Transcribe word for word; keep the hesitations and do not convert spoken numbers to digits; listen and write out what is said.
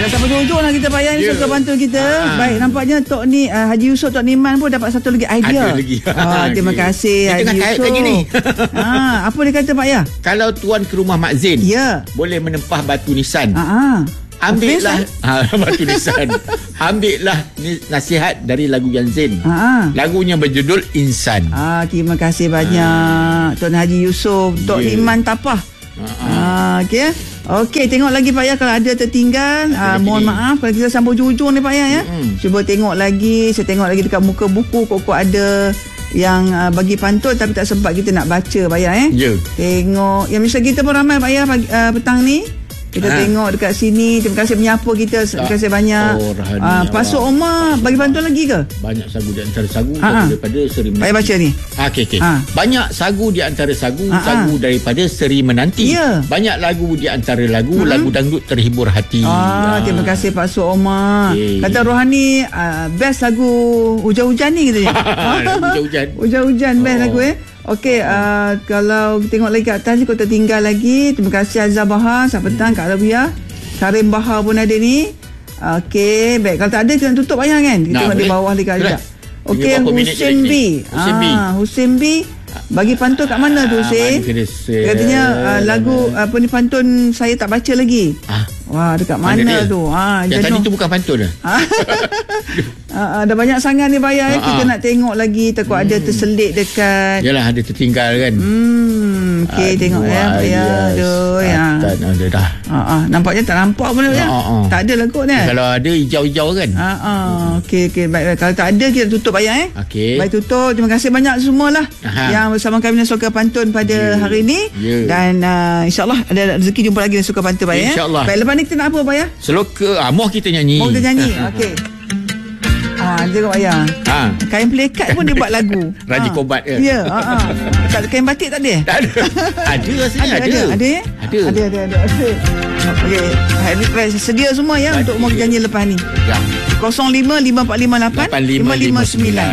tak berhujung lah kita Pak Ya. Yeah. Suka bantu kita. Ha. Baik, nampaknya Tok ni uh, Haji Yusof, Tok Niman pun dapat satu lagi idea. Ada lagi. Ah, terima Okay. kasih Dia Haji tengah Yusof. kait lagi ni. Ah, apa dia kata Pak Ya? Kalau tuan ke rumah Mak Zain, Ya. boleh menempah batu nisan. Ah, ah. Ambillah Habis, ha, batu nisan. Ambillah ni, nasihat dari lagu Yan Zain. Ah, ah. Lagunya berjudul Insan. Ah, terima kasih banyak Tuan Haji Yusof, Tok Yeah. Niman Tapah. Ha, ha. Ah, okey. Okey, tengok lagi Pak Ya kalau ada tertinggal. Ah, mohon lagi. maaf kalau kita sambung hujung ni Pak Ya ya. Mm-mm. Cuba tengok lagi, saya tengok lagi dekat muka buku kok ada yang uh, bagi pantun tapi tak sempat kita nak baca Pak Ya eh. Ya. Tengok yang misal kita pun ramai Pak Ya pagi, uh, petang ni. Kita Ha. tengok dekat sini. Terima kasih menyapa kita. Terima Tak. kasih banyak. Oh, Rahani Ah, Pasuk awak. Omar bagi pantun lagi ke? Banyak sagu di antara sagu Ha, ha. sagu daripada Seri Pak Ya Menanti. baca ni. Ah, Okey okey. Ha. Banyak sagu di antara sagu, Ha, ha. sagu daripada Seri Menanti. Ya. Banyak lagu di antara lagu, Hmm. lagu dangdut terhibur hati. Ah, terima kasih Pak Su Omar. Okey. Kata Rohani uh, best lagu hujan-hujan ni katanya. Hujan-hujan. Hujan-hujan best Oh. lagu eh. Okey, uh, kalau tengok lagi kat atas ni kau tertinggal lagi. Terima kasih Azhar Bahar, selamat petang Kak Rabia. Karim Bahar pun ada ni. Okey, baik. Kalau tak ada kita tutup ayah kan. Kita Nah, tengok di boleh. bawah lagi Boleh. sekejap. Okey, Tinggal berapa minit Husin lagi B. ni? Husin B. Ah, Husin B bagi pantun kat mana tu Ah, Husin? mana kena say- Katanya uh, lagu apa ni pantun saya tak baca lagi. Ah, Wah, dekat mana mana, dia? tu? Ah, yang jenuh. tadi tu bukan pantun dah. Ah, ah, ada banyak sangat ni Bayar. Ah, Kita ah. nak tengok lagi. Takut ada terselit dekat. Yalah, ada tertinggal kan. Hmm, okey, tengok ya Bayar. Aduh ya. Tak ada dah. Ah, ah, nampaknya tak nampak pun ya. Ah, ah, ah. Tak ada lah kot ni. Kalau ada hijau-hijau kan. Ah, ah, okey okey baik, baik. Kalau tak ada kita tutup Bayar eh. Okey. Baik, tutup. Terima kasih banyak semualah Aha. yang bersama kami dalam Suka Pantun pada Ya. hari ini. Ya. Dan uh, insyaAllah ada rezeki jumpa lagi dalam Suka Pantun Bayar. InsyaAllah. Baik, lepas ni kita nak apa Bayar? Seloka, ah, moh kita nyanyi. Mau kita nyanyi. Okey. Ah, tengok Bayar. Ha. Kain pelikat pun dia buat lagu. Raja Ah. Kobat ke? Ya, ha ah. Tak ada kain batik tak ada? Tak ada. Ada rasanya Ada, ada. ada, ada ya? Ada. Ada, ada, ada. Okey. Okey, hari baik, sedia semua ya Baik, untuk mau ya. nyanyi lepas ni. Ya. kosong lima lima empat lima lapan lapan lima lima sembilan.